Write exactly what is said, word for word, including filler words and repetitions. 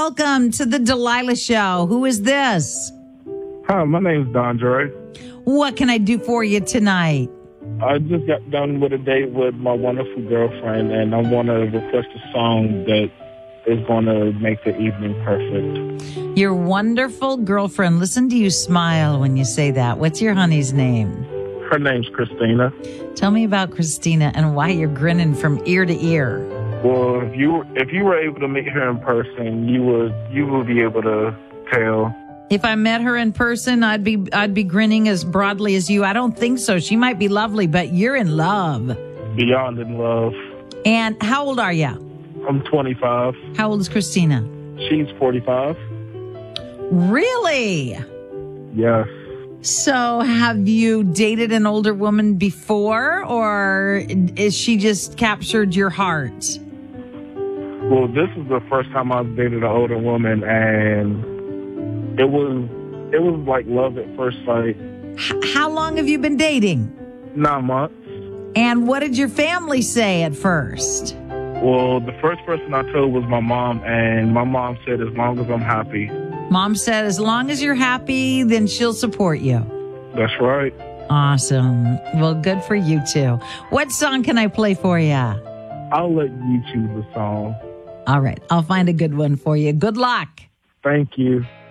welcome to the Delilah Show. Who is this? Hi, my name's Dondre. What can I do for you tonight? I just got done with a date with my wonderful girlfriend, and I want to request a song that is going to make the evening perfect. Your wonderful girlfriend. Listen to you smile when you say that. What's your honey's name? Her name's Christina. Tell me about Christina and why you're grinning from ear to ear. Well, if you if you were able to meet her in person, you would you would be able to tell. If I met her in person, I'd be I'd be grinning as broadly as you. I don't think so. She might be lovely, but you're in love. Beyond in love. And how old are you? I'm twenty-five. How old is Christina? She's forty-five. Really? Yes. So have you dated an older woman before, or is she just captured your heart? Well, this is the first time I've dated an older woman, and it was it was like love at first sight. H- how long have you been dating? Nine months. And what did your family say at first? Well, the first person I told was my mom, and my mom said as long as I'm happy. Mom said as long as you're happy, then she'll support you. That's right. Awesome. Well, good for you too. What song can I play for you? I'll let you choose a song. All right. I'll find a good one for you. Good luck. Thank you.